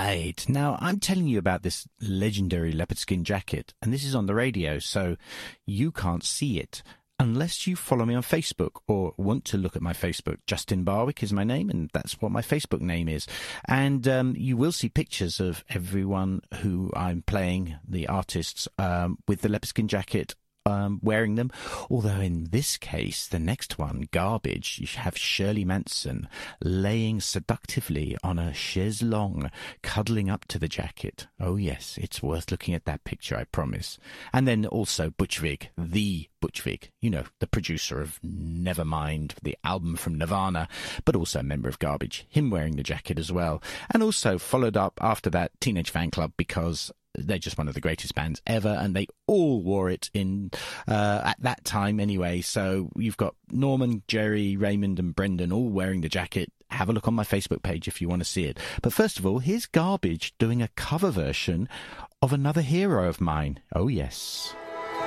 Right. Now, I'm telling you about this legendary leopard skin jacket, and this is on the radio, so you can't see it unless you follow me on Facebook or want to look at my Facebook. Justin Barwick is my name, and that's what my Facebook name is. And you will see pictures of everyone who I'm playing, the artists, with the leopard skin jacket, wearing them. Although in this case, the next one, Garbage, you have Shirley Manson laying seductively on a chaise longue, cuddling up to the jacket. Oh yes, it's worth looking at that picture, I promise. And then also Butch Vig, the Butch Vig, you know, the producer of Nevermind, the album from Nirvana, but also a member of Garbage, him wearing the jacket as well. And also followed up after that Teenage Fan Club, because they're just one of the greatest bands ever, and they all wore it in at that time anyway. So you've got Norman, Jerry, Raymond and Brendan all wearing the jacket. Have a look on my Facebook page if you want to see it. But first of all, here's Garbage doing a cover version of another hero of mine. Oh yes.